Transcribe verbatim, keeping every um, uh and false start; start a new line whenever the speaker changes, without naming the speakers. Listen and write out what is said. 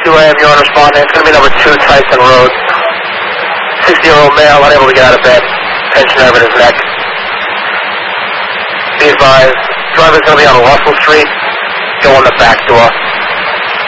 two A M, you're on responding. It's going to be number two, Tyson Road. sixty-year-old male, unable to get out of bed. Pinched nerve in his neck. Be advised, driver's going to be on Russell Street. Go on the back door.